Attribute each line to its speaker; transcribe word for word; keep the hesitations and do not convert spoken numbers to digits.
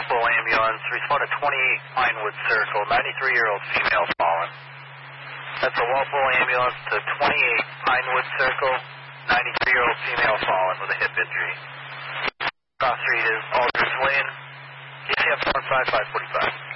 Speaker 1: Walpole ambulance. Respond to twenty-eight Pinewood Circle, ninety-three-year-old female fallen. That's a Walpole ambulance to twenty-eight Pinewood Circle, ninety-three-year-old female fallen with a hip injury. Cross street is Alders Lane. G C F one five five forty-five.